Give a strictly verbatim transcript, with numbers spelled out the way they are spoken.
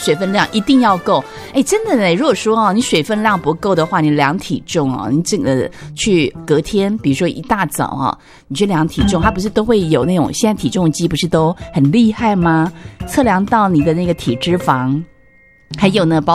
水分量一定要够。哎，真的呢，如果说哦，你水分量不够的话，你量体重哦，你整个去隔天，比如说一大早啊，你去量体重，它不是都会有那种现在体重机不是都很厉害吗？测量到你的那个体脂肪。还有呢，包